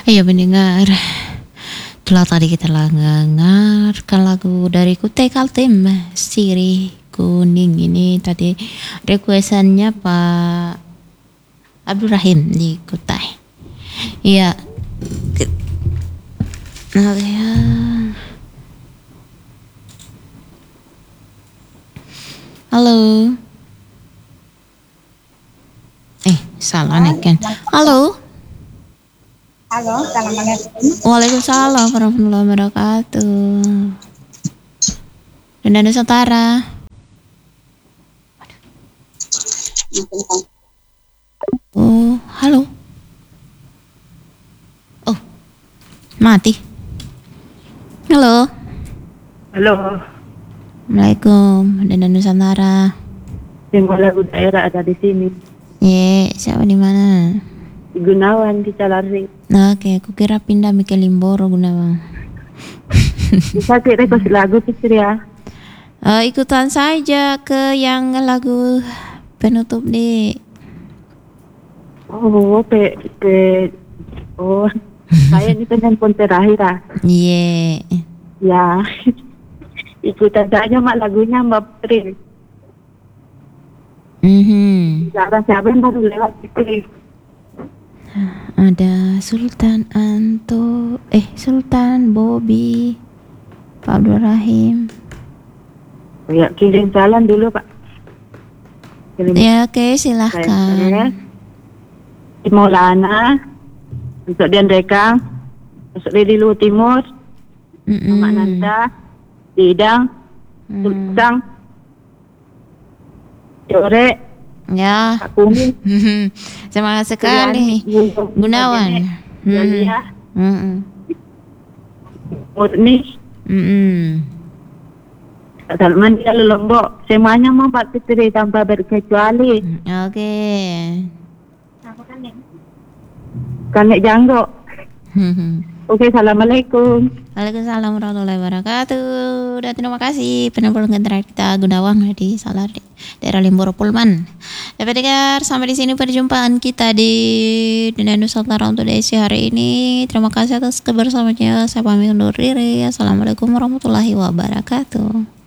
Ayo mendengar. Itulah tadi kita dengarkan lagu dari Kutai Kaltim, Sirih Kuning. Ini tadi requestannya Pak Abdul Rahim di Kutai. Iya. Nah, ya. Halo. Salah nih kan. Halo. Halo, assalamualaikum. Waalaikumsalam warahmatullahi wabarakatuh. Denda Nusantara. Oh, halo. Oh, mati. Halo. Halo, Assalamualaikum, Denda Nusantara. simbol lagu daerah ada di sini. Siapa di mana? Di Gunawan di Calari. Nah, oke, aku kira pindah ke Limboro Gunawan. Bisa kita request lagu Fitri ya? Ikutan saja ke yang lagu penutup di. Oh, saya ini penelpon terakhir ah. Iya. Ya, ikutan saja mak lagunya Mbak Fitri. Siapa yang baru lewat Fitri? Ada Sultan Sultan Bobby, Pak Abdul Rahim. Ya, kirim salam dulu Pak. Ya, oke, silahkan. Di Maulana, untuk Dian Rekang, untuk di Luhut Timur, Mama Nanda, di Idang, Sultang, Jore, Ya. Pak Kumi. Semangat sekali. Gunawan. Jalia, Murni, Salman di Lombok. Semuanya mau Pak Fitri tanpa berkecuali. Oke. Kanek Janggo. Oke, assalamualaikum. Waalaikumsalam warahmatullahi wabarakatuh. Dan terima kasih penumpang terakhir kita Gunawan di Salar daerah Limboro Pulman. Dapat dengar sampai di sini perjumpaan kita di Denda Nusantara untuk edisi hari ini. Terima kasih atas kebersamaannya. Saya pamit undur diri. Assalamualaikum warahmatullahi wabarakatuh.